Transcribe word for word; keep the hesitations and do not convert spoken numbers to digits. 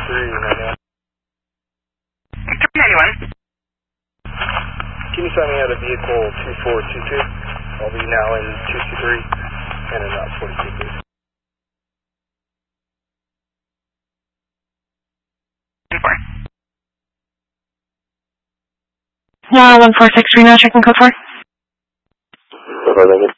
three ninety-one. three ninety-one. Can you sign me out of vehicle two four two two? I'll be now in two two three and in route forty-two, please. four. Yeah, one four six three now, checking code four. Over, thank you.